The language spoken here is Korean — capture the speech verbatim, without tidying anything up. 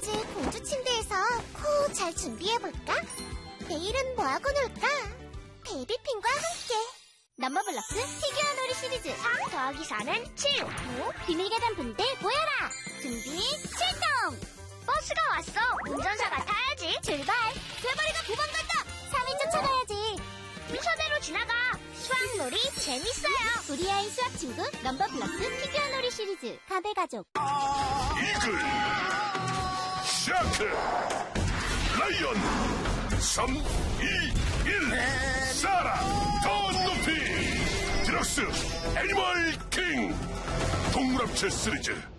이제 공주 침대에서 코 잘 준비해볼까? 내일은 뭐하고 놀까? 베이비핑과 함께 넘버블럭스 피규어 놀이 시리즈 삼 더하기 사는 칠. 오, 비밀 계단 분대 모여라. 준비 출동. 버스가 왔어. 운전사가 타야지. 출발. 대머리가 도망간다. 삼 위 쫓아가야지. 순서대로 지나가. 수학놀이 재밌어요. 우리 아이 수학 친구 넘버블럭스 피규어 놀이 시리즈 가베 가족. 이글, 샤크, 라이언. 삼, 이, 일. 사라, 더 높이. 드럭스, 애니멀 킹. 동물합체 시리즈.